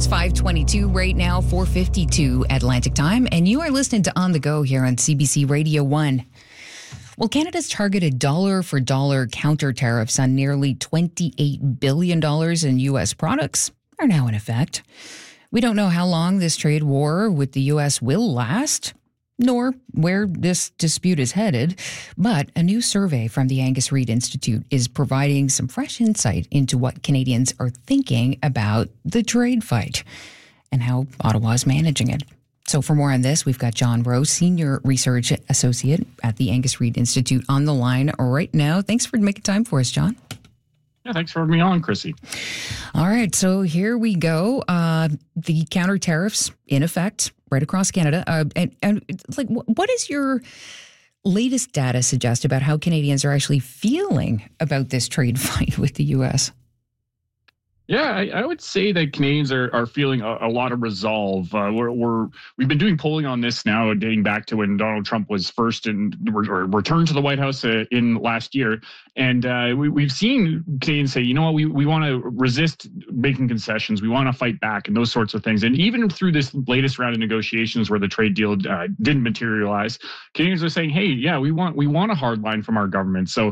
5:22 right now, 4:52 Atlantic time, and you are listening to On the Go here on CBC Radio 1. Well, Canada's targeted dollar-for-dollar counter tariffs on nearly $28 billion in U.S. products are now in effect. We don't know how long this trade war with the U.S. will last, nor where this dispute is headed, but a new survey from the Angus Reid Institute is providing some fresh insight into what Canadians are thinking about the trade fight and how Ottawa is managing it. So for more on this, we've got John Rowe, Senior Research Associate at the Angus Reid Institute, on the line right now. Thanks for making time for us, John. Yeah, thanks for having me on, Chrissy. All right, so here we go. The counter tariffs in effect right across Canada. And like, what is your latest data suggest about how Canadians are actually feeling about this trade fight with the U.S.? Yeah, I would say that Canadians are feeling a lot of resolve. We've been doing polling on this now, dating back to when Donald Trump was first or returned to the White House in last year, and we've seen Canadians say, you know what, we want to resist making concessions, we want to fight back, and those sorts of things. And even through this latest round of negotiations where the trade deal didn't materialize, Canadians are saying, hey, yeah, we want a hard line from our government. So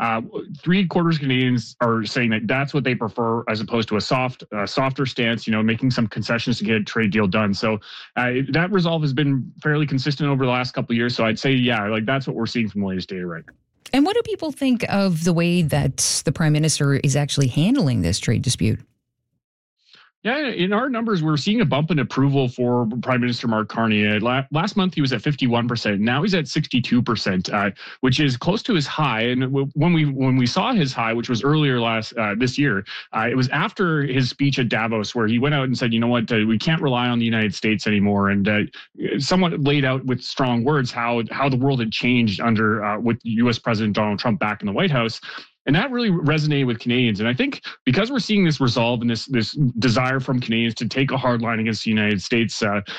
3/4 Canadians are saying that that's what they prefer, as opposed to a softer stance, making some concessions to get a trade deal done. So that resolve has been fairly consistent over the last couple of years. So I'd say, yeah, like that's what we're seeing from the latest data right now. And what do people think of the way that the Prime Minister is actually handling this trade dispute? Yeah, in our numbers, we're seeing a bump in approval for Prime Minister Mark Carney. Last month, he was at 51%. Now he's at 62%, which is close to his high. And when we saw his high, which was earlier this year, it was after his speech at Davos, where he went out and said, you know what, we can't rely on the United States anymore, and somewhat laid out with strong words how the world had changed under with U.S. President Donald Trump back in the White House. And that really resonated with Canadians. And I think because we're seeing this resolve and this desire from Canadians to take a hard line against the United States,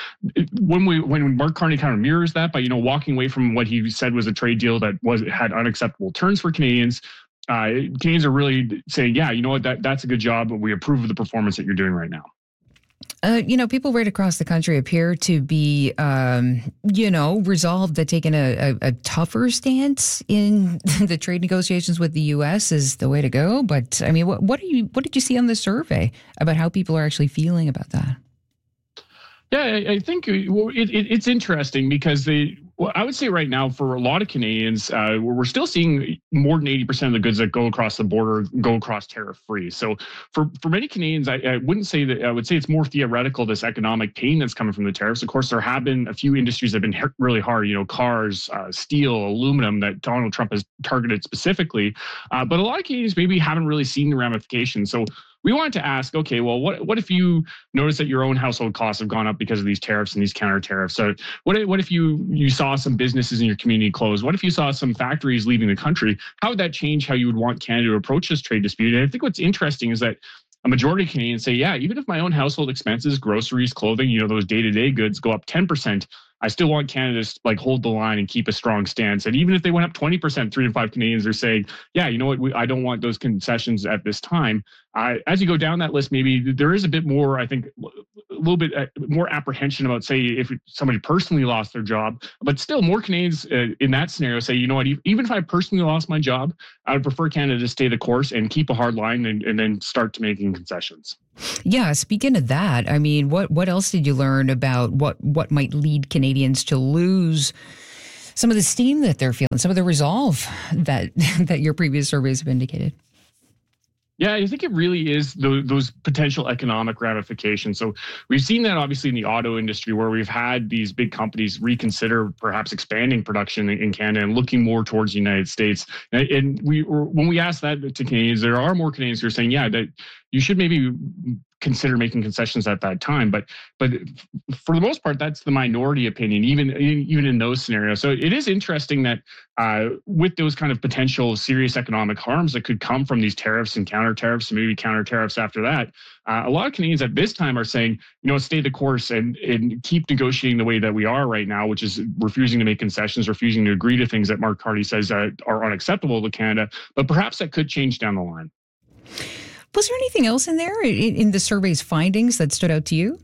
when Mark Carney kind of mirrors that by walking away from what he said was a trade deal that had unacceptable terms for Canadians, Canadians are really saying, yeah, you know what, that's a good job. We approve of the performance that you're doing right now. People right across the country appear to be, resolved to taking a tougher stance in the trade negotiations with the U.S. is the way to go. But I mean, what did you see on the survey about how people are actually feeling about that? Yeah, I think it's interesting because I would say right now for a lot of Canadians, we're still seeing more than 80% of the goods that go across the border go across tariff free. So for many Canadians, I wouldn't say that. I would say it's more theoretical, this economic pain that's coming from the tariffs. Of course, there have been a few industries that have been hit really hard, cars, steel, aluminum, that Donald Trump has targeted specifically. But a lot of Canadians maybe haven't really seen the ramifications. So we wanted to ask, okay, well, what if you notice that your own household costs have gone up because of these tariffs and these counter tariffs? So what if you saw some businesses in your community close? What if you saw some factories leaving the country? How would that change how you would want Canada to approach this trade dispute? And I think what's interesting is that a majority of Canadians say, yeah, even if my own household expenses, groceries, clothing, those day-to-day goods go up 10%, I still want Canada to hold the line and keep a strong stance. And even if they went up 20%, 3 in 5 Canadians are saying, yeah, you know what, I don't want those concessions at this time. As you go down that list, maybe there is a bit more, I think, a little bit more apprehension about, say, if somebody personally lost their job. But still, more Canadians in that scenario say, you know what, even if I personally lost my job, I would prefer Canada to stay the course and keep a hard line and then start to making concessions. Yeah, speaking of that, I mean, what else did you learn about what might lead Canadians to lose some of the steam that they're feeling, some of the resolve that your previous surveys have indicated? Yeah, I think it really is those potential economic ramifications. So we've seen that obviously in the auto industry, where we've had these big companies reconsider perhaps expanding production in Canada and looking more towards the United States. And when we ask that to Canadians, there are more Canadians who are saying, yeah, that you should maybe consider making concessions at that time. But for the most part, that's the minority opinion, even in those scenarios. So it is interesting that with those kind of potential serious economic harms that could come from these tariffs and counter tariffs, and maybe counter tariffs after that, a lot of Canadians at this time are saying, stay the course and keep negotiating the way that we are right now, which is refusing to make concessions, refusing to agree to things that Mark Carney says are unacceptable to Canada. But perhaps that could change down the line. Was there anything else in there in the survey's findings that stood out to you?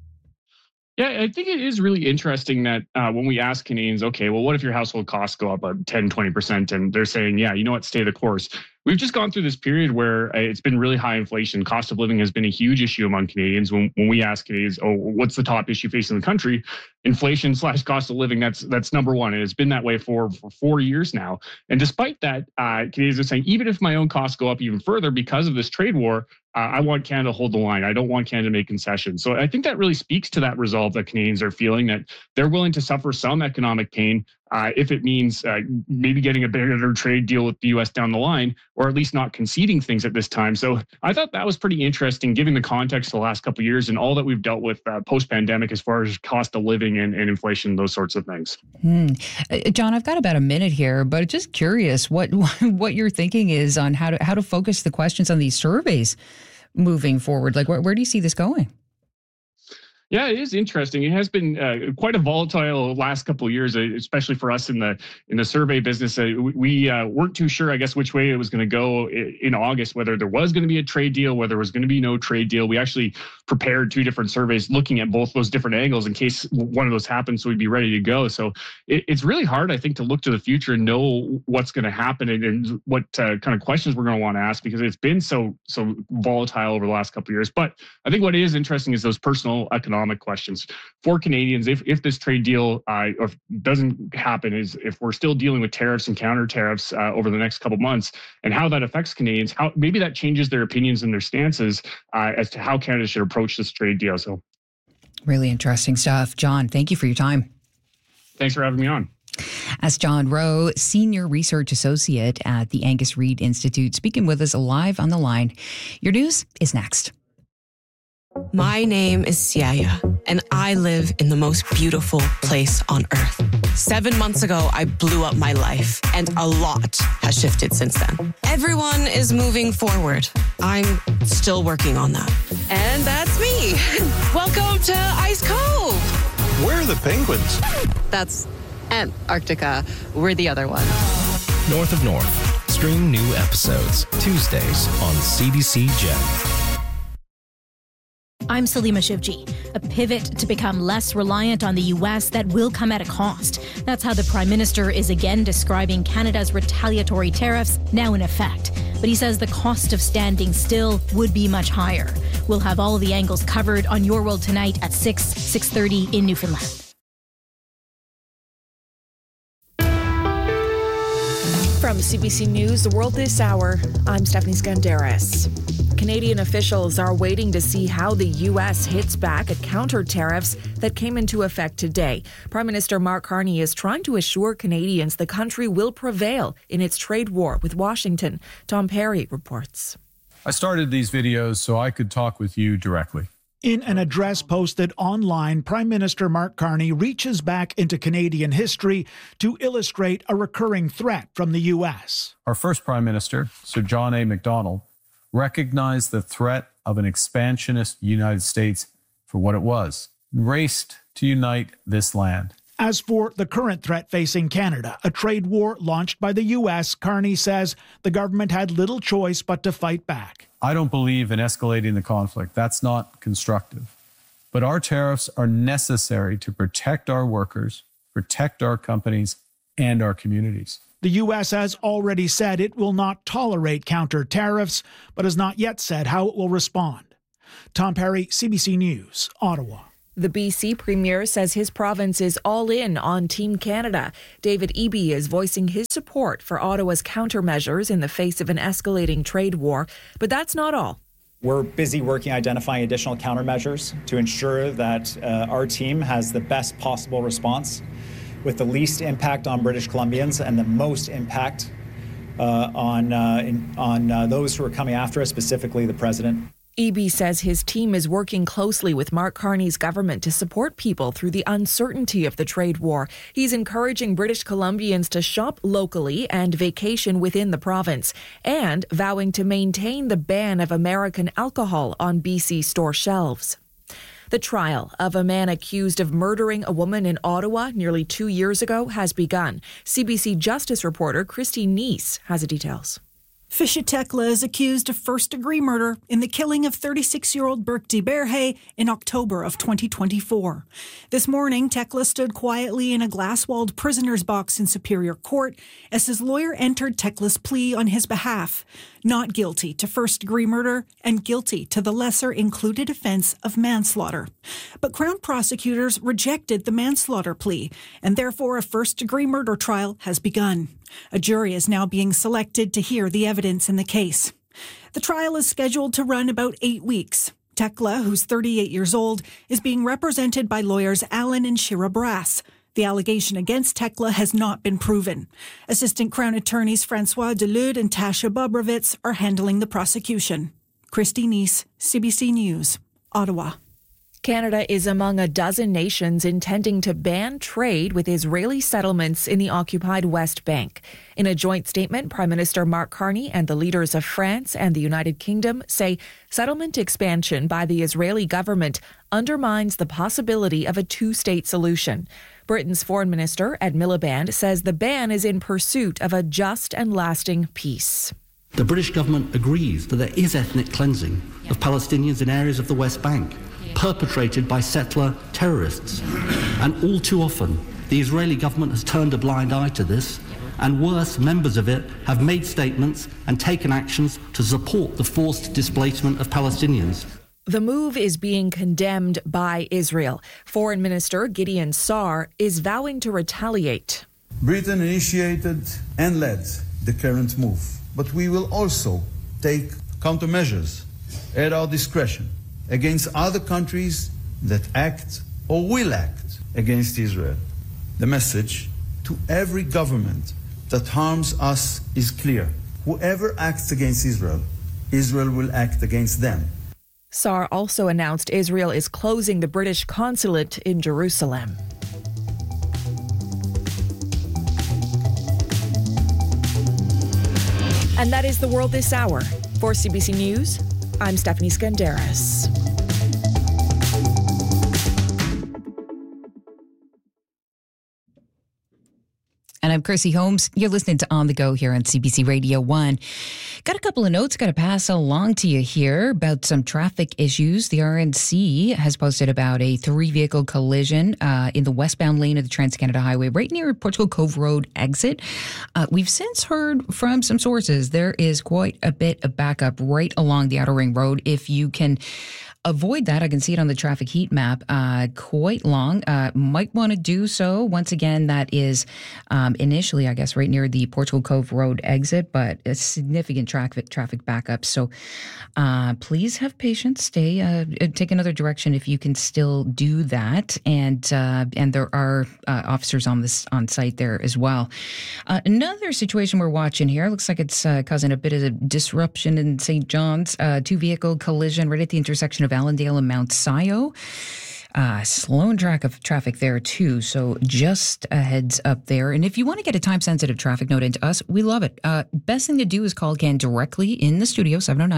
Yeah, I think it is really interesting that when we ask Canadians, okay, well, what if your household costs go up 10, 20%? And they're saying, yeah, you know what, stay the course. We've just gone through this period where it's been really high inflation. Cost of living has been a huge issue among Canadians. When we ask Canadians, oh, what's the top issue facing the country? Inflation / cost of living, that's number one. And it's been that way for 4 years now. And despite that, Canadians are saying, even if my own costs go up even further because of this trade war, I want Canada to hold the line. I don't want Canada to make concessions. So I think that really speaks to that resolve that Canadians are feeling, that they're willing to suffer some economic pain if it means maybe getting a better trade deal with the U.S. down the line, or at least not conceding things at this time. So I thought that was pretty interesting, given the context of the last couple of years and all that we've dealt with post-pandemic as far as cost of living and inflation, those sorts of things. John, I've got about a minute here, but just curious what your thinking is on how to focus the questions on these surveys moving forward. Like, where do you see this going? Yeah, it is interesting. It has been quite a volatile last couple of years, especially for us in the survey business. We weren't too sure, I guess, which way it was going to go in August, whether there was going to be a trade deal, whether there was going to be no trade deal. We actually prepared 2 different surveys looking at both those different angles in case one of those happened, so we'd be ready to go. So it's really hard, I think, to look to the future and know what's going to happen and what kind of questions we're going to want to ask, because it's been so volatile over the last couple of years. But I think what is interesting is those personal economic questions for Canadians. If this trade deal doesn't happen, is if we're still dealing with tariffs and counter tariffs over the next couple of months, and how that affects Canadians, how maybe that changes their opinions and their stances as to how Canada should approach this trade deal. So really interesting stuff. John, thank you for your time. Thanks for having me on. That's John Rowe, Senior Research Associate at the Angus Reid Institute, speaking with us live on the line. Your news is next. My name is Siaya, and I live in the most beautiful place on earth. 7 months ago, I blew up my life, and a lot has shifted since then. Everyone is moving forward. I'm still working on that. And that's me. Welcome to Ice Cove. Where are the penguins? That's Antarctica. We're the other one. North of North. Stream new episodes Tuesdays on CBC Gem. I'm Salima Shivji. A pivot to become less reliant on the U.S. that will come at a cost. That's how the Prime Minister is again describing Canada's retaliatory tariffs now in effect. But he says the cost of standing still would be much higher. We'll have all of the angles covered on Your World Tonight at 6:30 in Newfoundland. From CBC News, The World This Hour, I'm Stephanie Skandaris. Canadian officials are waiting to see how the U.S. hits back at counter tariffs that came into effect today. Prime Minister Mark Carney is trying to assure Canadians the country will prevail in its trade war with Washington. Tom Perry reports. I started these videos so I could talk with you directly. In an address posted online, Prime Minister Mark Carney reaches back into Canadian history to illustrate a recurring threat from the U.S. Our first Prime Minister, Sir John A. Macdonald, recognized the threat of an expansionist United States for what it was, and raced to unite this land. As for the current threat facing Canada, a trade war launched by the U.S., Carney says the government had little choice but to fight back. I don't believe in escalating the conflict. That's not constructive. But our tariffs are necessary to protect our workers, protect our companies, and our communities. The U.S. has already said it will not tolerate counter tariffs, but has not yet said how it will respond. Tom Perry, CBC News, Ottawa. The BC Premier says his province is all in on Team Canada. David Eby is voicing his support for Ottawa's countermeasures in the face of an escalating trade war. But that's not all. We're busy working identifying additional countermeasures to ensure that our team has the best possible response with the least impact on British Columbians and the most impact on those who are coming after us, specifically the President. Eby says his team is working closely with Mark Carney's government to support people through the uncertainty of the trade war. He's encouraging British Columbians to shop locally and vacation within the province, and vowing to maintain the ban of American alcohol on BC store shelves. The trial of a man accused of murdering a woman in Ottawa nearly 2 years ago has begun. CBC Justice reporter Christy Neese has the details. Fischer Tekla is accused of first-degree murder in the killing of 36-year-old Birk de Berhe in October of 2024. This morning, Tekla stood quietly in a glass-walled prisoner's box in Superior Court as his lawyer entered Tekla's plea on his behalf, not guilty to first-degree murder and guilty to the lesser-included offense of manslaughter. But Crown prosecutors rejected the manslaughter plea, and therefore a first-degree murder trial has begun. A jury is now being selected to hear the evidence in the case. The trial is scheduled to run about 8 weeks. Tekla, who's 38 years old, is being represented by lawyers Alan and Shira Brass. The allegation against Tekla has not been proven. Assistant Crown Attorneys Francois Delude and Tasha Bobrovitz are handling the prosecution. Christy Neese, CBC News, Ottawa. Canada is among a dozen nations intending to ban trade with Israeli settlements in the occupied West Bank. In a joint statement, Prime Minister Mark Carney and the leaders of France and the United Kingdom say settlement expansion by the Israeli government undermines the possibility of a two-state solution. Britain's Foreign Minister, Ed Miliband, says the ban is in pursuit of a just and lasting peace. The British government agrees that there is ethnic cleansing of Palestinians in areas of the West Bank, perpetrated by settler terrorists. And all too often, the Israeli government has turned a blind eye to this, and worse, members of it have made statements and taken actions to support the forced displacement of Palestinians. The move is being condemned by Israel. Foreign Minister Gideon Saar is vowing to retaliate. Britain initiated and led the current move, but we will also take countermeasures at our discretion against other countries that act or will act against Israel. The message to every government that harms us is clear. Whoever acts against Israel, Israel will act against them. Saar also announced Israel is closing the British consulate in Jerusalem. And that is the world this hour. For CBC News, I'm Stephanie Skandaris. And I'm Chrissy Holmes. You're listening to On the Go here on CBC Radio 1. Got a couple of notes got to pass along to you here about some traffic issues. The RNC has posted about a 3-vehicle collision in the westbound lane of the Trans-Canada Highway right near Portugal Cove Road exit. We've since heard from some sources there is quite a bit of backup right along the Outer Ring Road. If you can avoid that, I can see it on the traffic heat map, quite long. Might want to do so. Once again, that is initially, I guess, right near the Portugal Cove Road exit, but a significant traffic backup. So please have patience. Take another direction if you can still do that. And there are officers on site there as well. Another situation we're watching here looks like it's causing a bit of a disruption in St. John's. 2-vehicle collision right at the intersection of Allendale and Mount Scio. Slowing traffic there too. So just a heads up there. And if you want to get a time-sensitive traffic note into us, we love it. Best thing to do is call Ken directly in the studio,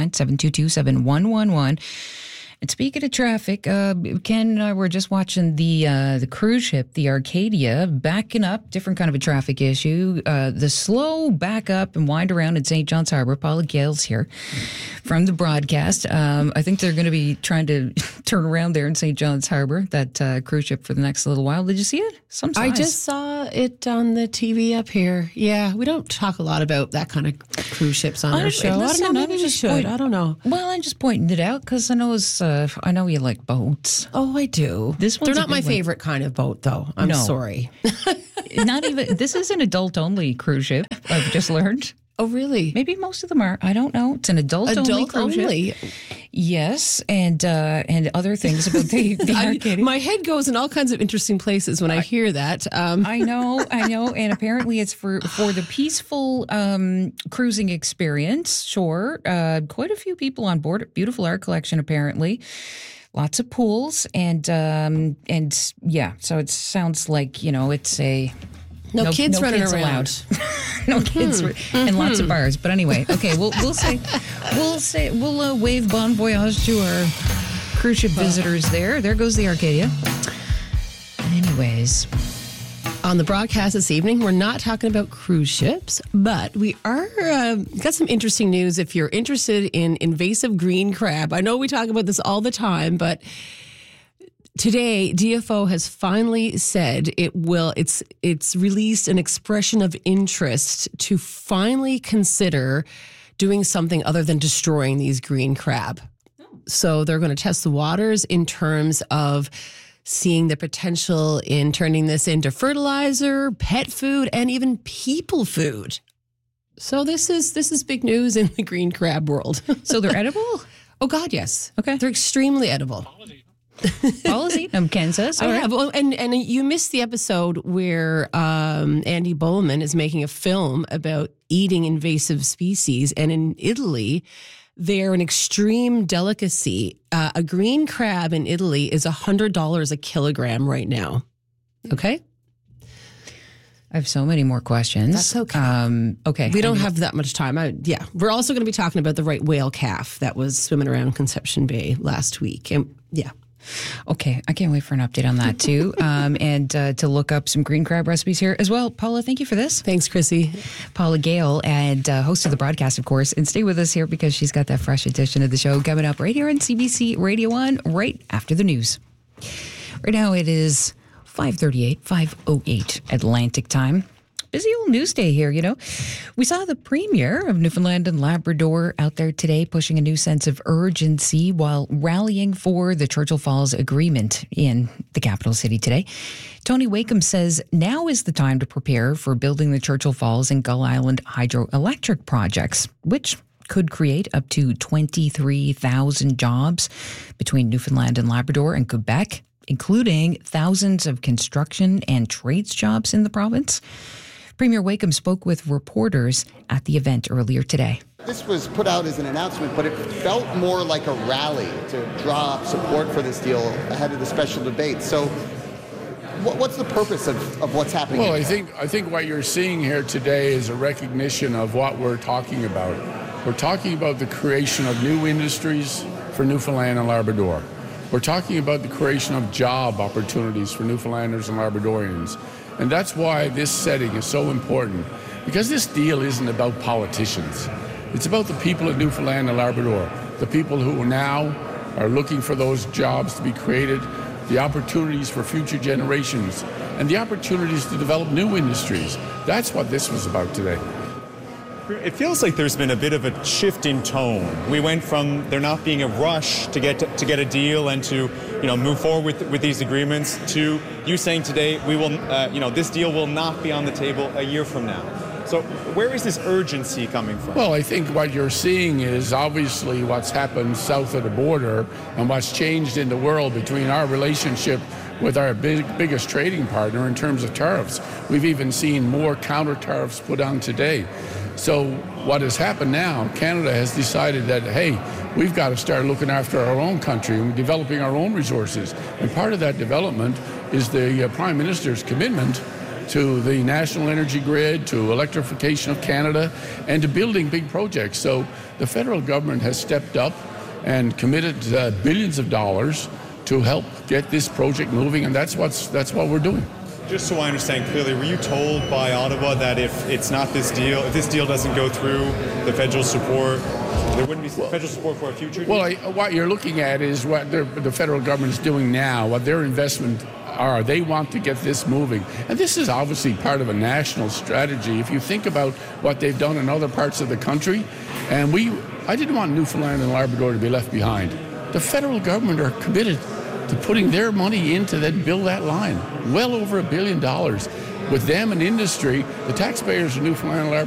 709-722-7111. And speaking of traffic, Ken and I were just watching the cruise ship, the Arcadia, backing up, different kind of a traffic issue. The slow back up and wind around in St. John's Harbor. Paula Gales here from the broadcast. I think they're going to be trying to turn around there in St. John's Harbor, that cruise ship, for the next little while. Did you see it? I just saw it on the TV up here. Yeah, we don't talk a lot about that kind of cruise ships on our show. I don't know, maybe we should. I don't know. Well, I'm just pointing it out because I know I know you like boats. Oh, I do. They're not my favorite kind of boat, though. I'm sorry. Not even. This is an adult-only cruise ship, I've just learned. Oh, really? Maybe most of them are. I don't know. It's an adult-only cruise ship. Yes, and other things about the Arcadia. My head goes in all kinds of interesting places when I hear that. I know, and apparently it's for the peaceful cruising experience. Sure, quite a few people on board. Beautiful art collection, apparently. Lots of pools and yeah. So it sounds like it's a. No kids running around. Allowed. No kids and lots of bars. But anyway, okay, we'll wave bon voyage to our cruise ship visitors there. There goes the Arcadia. Anyways, On the broadcast this evening, we're not talking about cruise ships, but we are got some interesting news if you're interested in invasive green crab. I know we talk about this all the time, but today DFO has finally said it's released an expression of interest to finally consider doing something other than destroying these green crab. So they're going to test the waters in terms of seeing the potential in turning this into fertilizer, pet food, and even people food. So this is big news in the green crab world. So they're edible? Oh, God, yes. Okay. They're extremely edible. Paul is eating them, Ken says. I have. Well, and you missed the episode where Andy Bulleman is making a film about eating invasive species. And in Italy, they're an extreme delicacy. A green crab in Italy is $100 a kilogram right now. Okay? I have so many more questions. That's okay. Okay. We don't have that much time. We're also going to be talking about the right whale calf that was swimming around Conception Bay last week. And yeah. Okay, I can't wait for an update on that too, and to look up some green crab recipes here as well. Paula, thank you for this. Thanks, Chrissy. Paula Gale, and host of the broadcast, of course, and stay with us here because she's got that fresh edition of the show coming up right here on CBC Radio 1 right after the news. Right now it is 5:08 Atlantic time. Busy old news day here, you know. We saw the Premier of Newfoundland and Labrador out there today pushing a new sense of urgency while rallying for the Churchill Falls Agreement in the capital city today. Tony Wakeham says now is the time to prepare for building the Churchill Falls and Gull Island hydroelectric projects, which could create up to 23,000 jobs between Newfoundland and Labrador and Quebec, including thousands of construction and trades jobs in the province. Premier Wakeham spoke with reporters at the event earlier today. This was put out as an announcement, but it felt more like a rally to draw up support for this deal ahead of the special debate. So what's the purpose of what's happening? Well, I think what you're seeing here today is a recognition of what we're talking about. We're talking about the creation of new industries for Newfoundland and Labrador. We're talking about the creation of job opportunities for Newfoundlanders and Labradorians. And that's why this setting is so important, because this deal isn't about politicians. It's about the people of Newfoundland and Labrador, the people who now are looking for those jobs to be created, the opportunities for future generations, and the opportunities to develop new industries. That's what this was about today. It feels like there's been a bit of a shift in tone. We went from there not being a rush to get a deal and to move forward with these agreements to you saying today we will this deal will not be on the table a year from now. So where is this urgency coming from? Well, I think what you're seeing is obviously what's happened south of the border and what's changed in the world between our relationship with our biggest trading partner in terms of tariffs. We've even seen more counter tariffs put on today. So what has happened now, Canada has decided that, hey, we've got to start looking after our own country and developing our own resources. And part of that development is the Prime Minister's commitment to the national energy grid, to electrification of Canada, and to building big projects. So the federal government has stepped up and committed billions of dollars to help get this project moving, and that's what we're doing. Just so I understand clearly, were you told by Ottawa that if this deal doesn't go through the federal support, there wouldn't be federal support for a future deal? Well, what you're looking at is what the federal government is doing now, what their investment are. They want to get this moving. And this is obviously part of a national strategy. If you think about what they've done in other parts of the country, and I didn't want Newfoundland and Labrador to be left behind. The federal government are committed to putting their money into build that line. Well over $1 billion. With them and industry, the taxpayers of Newfoundland and Labrador